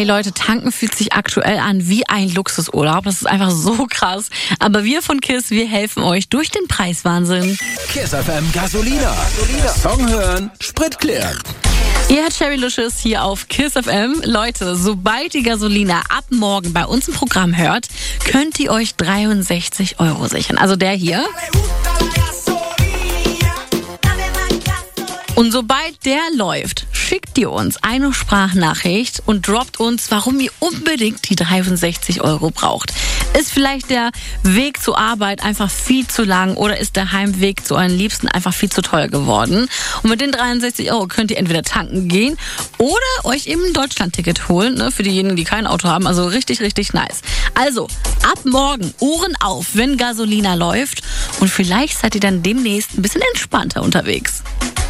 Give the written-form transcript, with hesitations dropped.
Ey Leute, tanken fühlt sich aktuell an wie ein Luxusurlaub. Das ist einfach so krass. Aber wir von KISS, wir helfen euch durch den Preiswahnsinn. KISS FM Gasolina. Song hören, Sprit klären. Ihr hört Sherry Licious hier auf KISS FM. Leute, sobald die Gasolina ab morgen bei uns im Programm hört, könnt ihr euch 63 € sichern. Also der hier. Und sobald der läuft, schickt ihr uns eine Sprachnachricht und droppt uns, warum ihr unbedingt die 63 € braucht. Ist vielleicht der Weg zur Arbeit einfach viel zu lang oder ist der Heimweg zu euren Liebsten einfach viel zu teuer geworden? Und mit den 63 € könnt ihr entweder tanken gehen oder euch eben ein Deutschland-Ticket holen, ne, für diejenigen, die kein Auto haben. Also richtig, richtig nice. Also, ab morgen Ohren auf, wenn Gasolina läuft und vielleicht seid ihr dann demnächst ein bisschen entspannter unterwegs.